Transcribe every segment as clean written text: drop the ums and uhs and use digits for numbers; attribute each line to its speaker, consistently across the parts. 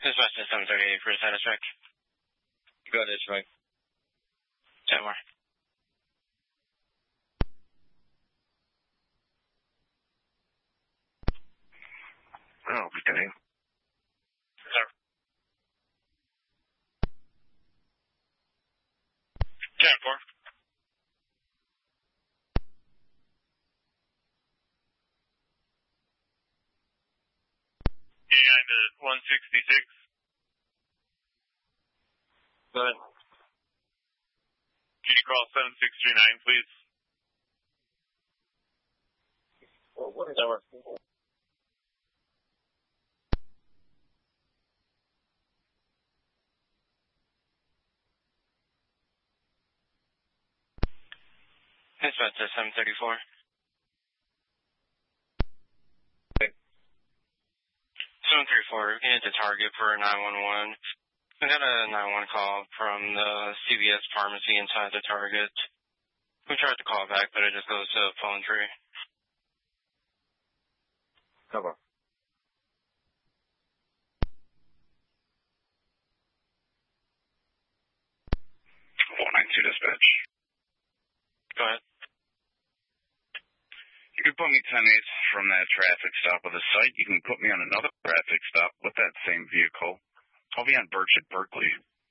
Speaker 1: Dispatch to 738 for status check.
Speaker 2: Go ahead, Mike.
Speaker 1: 10 more.
Speaker 2: Oh, okay.
Speaker 1: Sir. 10-4. Behind the 166.
Speaker 2: Go ahead.
Speaker 1: Can you call 7639, please?
Speaker 2: Well, what is our...
Speaker 1: Dispatch to 734.
Speaker 2: Okay.
Speaker 1: 734, we hit the target for 911. We got a 911 call from the CVS pharmacy inside the target. We tried to call back, but it just goes to phone tree.
Speaker 2: Cover. 492 dispatch.
Speaker 1: Go ahead.
Speaker 2: You can put me 10 8 from that traffic stop of the site. You can put me on another traffic stop with that same vehicle. I'll be on Birch at Berkeley.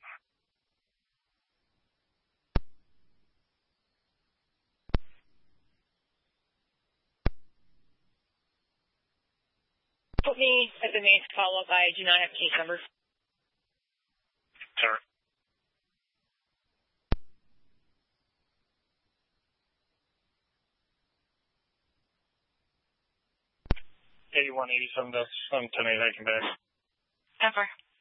Speaker 3: Put me at the main follow-up. I do not have case numbers.
Speaker 1: Sir. $81.87 from 10-8, I can back.
Speaker 3: 10-4.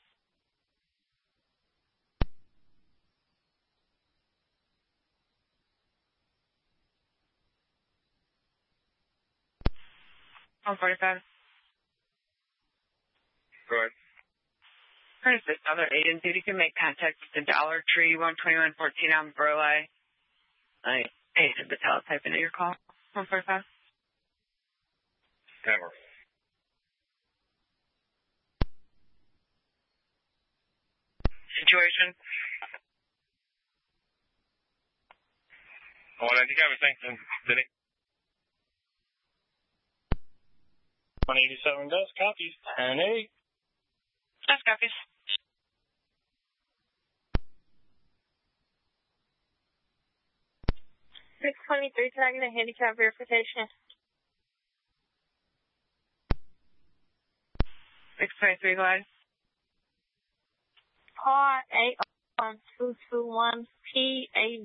Speaker 3: $145.
Speaker 2: Go ahead.
Speaker 3: Curtis, other agency, you can make contact with the Dollar Tree, 12114 on Burleigh. I answered the teletype into your call. 145.
Speaker 2: Cover.
Speaker 3: Situation.
Speaker 1: Oh, I think I was thinking, did it? 187 does copies. 10-8.
Speaker 3: That's copies.
Speaker 4: $623 tagging a handicap verification.
Speaker 3: 623, go ahead.
Speaker 4: Car A221 PA